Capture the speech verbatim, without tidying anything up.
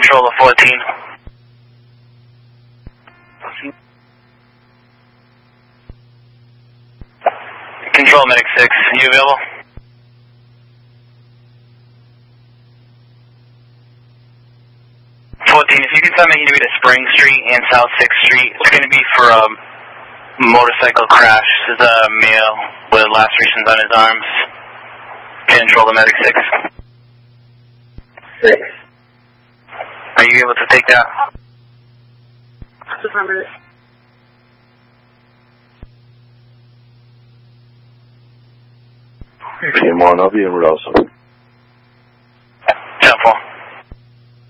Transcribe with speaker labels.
Speaker 1: Control to fourteen. Control Medic six, are you available? fourteen, if you can tell me you need to Spring Street and South sixth Street, it's going to be for a motorcycle crash. This is a male with lacerations on his arms. Control to Medic six.
Speaker 2: Six.
Speaker 1: Are you able to take that?
Speaker 2: Affirmative.
Speaker 3: P M one, I'll be in Rosa.